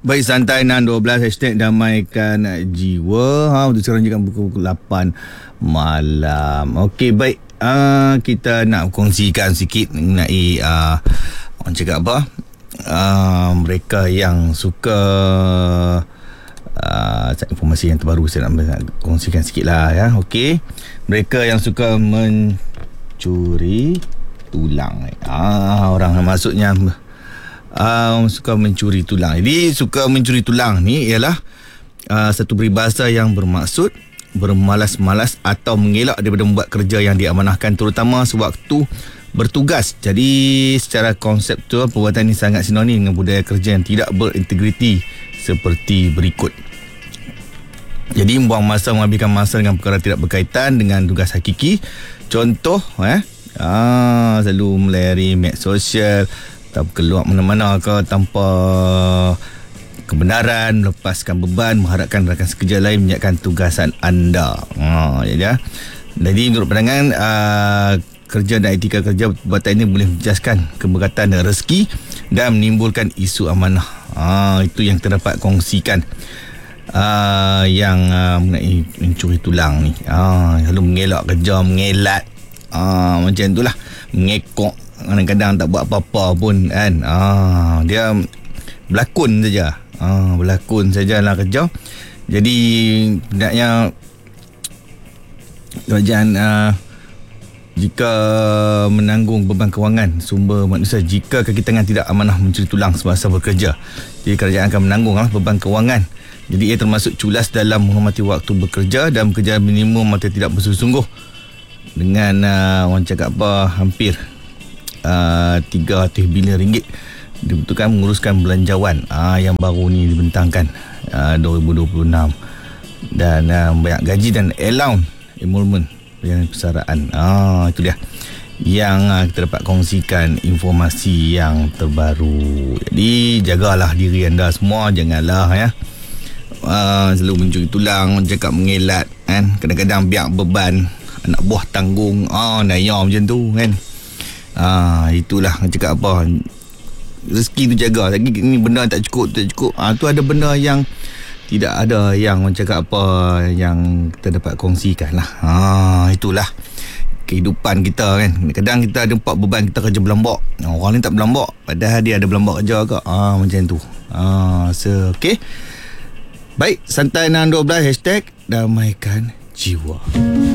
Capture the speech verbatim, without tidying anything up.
Baik, santai enam dua belas hashtag damaikan jiwa. Ha, untuk sekarang juga pukul lapan malam. Okey, baik. Uh, kita nak kongsikan sikit mengenai uh, orang cakap apa? Uh, mereka yang suka uh, informasi yang terbaru saya nak, nak kongsikan sikit lah ya. Okey. Mereka yang suka mencuri tulang. Ah, orang maksudnya Uh, suka mencuri tulang. Jadi suka mencuri tulang ni ialah uh, satu peribahasa yang bermaksud bermalas-malas atau mengelak daripada membuat kerja yang diamanahkan, terutama sewaktu bertugas. Jadi secara konseptual perbuatan ini sangat sinonim dengan budaya kerja yang tidak berintegriti seperti berikut. Jadi membuang masa, menghabiskan masa dengan perkara tidak berkaitan dengan tugas hakiki. Contoh eh ah, selalu melayari media sosial, keluar mana-mana ke tanpa kebenaran, melepaskan beban, mengharapkan rakan sekerja lain menyiapkan tugasan anda. Ha, ya. Jadi menurut pandangan uh, kerja dan etika kerja, perbuatan ini boleh menjejaskan keberkatan dan rezeki dan menimbulkan isu amanah. Ha, itu yang terdapat kongsikan uh, yang uh, mengenai mencuri tulang ni. Ha, lalu mengelak kerja, mengelat. Ha, macam itulah, mengekok. Kadang-kadang tak buat apa-apa pun kan. Ah, dia berlakon saja. Ah, berlakon sajalah kerja. Jadi hendaknya kerajaan uh, jika menanggung beban kewangan sumber manusia jika kaki tangan tidak amanah mencuri tulang semasa bekerja. Jadi kerajaan akan menanggung lah beban kewangan. Jadi ia termasuk culas dalam menghormati waktu bekerja dan bekerja minimum atau tidak bersungguh-sungguh dengan uh, orang cakap apa hampir Uh, tiga ratus bilion ringgit dibutuhkan menguruskan belanjawan uh, yang baru ni dibentangkan uh, dua ribu dua puluh enam, dan uh, banyak gaji dan allowance emolument yang persaraan. Uh, itu dia yang uh, kita dapat kongsikan informasi yang terbaru. Jadi jagalah diri anda semua, janganlah ya uh, selalu mencuri tulang, cakap mengelat kan. Kadang-kadang biar beban anak buah tanggung ah uh, naya macam tu kan. Ah, itulah cakap apa, rezeki tu jaga. Lagi ni benda tak cukup, tak cukup. Ah, tu ada benda yang tidak ada yang orang cakap apa yang kita dapat kongsikan lah. Ah, itulah kehidupan kita kan. Kadang kita ada empat beban, kita kerja berlambak. Orang ni tak berlambak, padahal dia ada berlambak kerja ke. Ah, macam tu. Ah, so okey. Baik, santai enam dua belas hashtag damaikan jiwa.